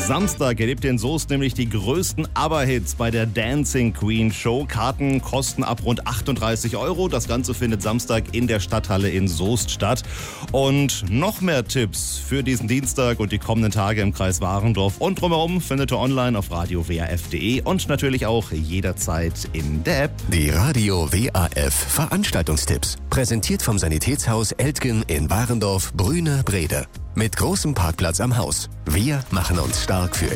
Samstag erlebt ihr in Soest nämlich die größten ABBA-Hits bei der Dancing Queen Show. Karten kosten ab rund 38 €. Das Ganze findet Samstag in der Stadthalle in Soest statt. Und noch mehr Tipps für diesen Dienstag und die kommenden Tage im Kreis Warendorf und drumherum findet ihr online auf radio-waf.de und natürlich auch jederzeit in der App. Die Radio WAF Veranstaltungstipps. Präsentiert vom Sanitätshaus Eltgen in Warendorf, Brüne, Brede. Mit großem Parkplatz am Haus. Wir machen uns stark für